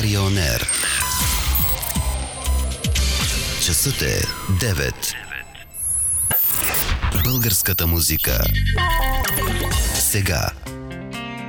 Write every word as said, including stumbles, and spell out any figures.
е On Air. Часът е девет. Българската музика. Сега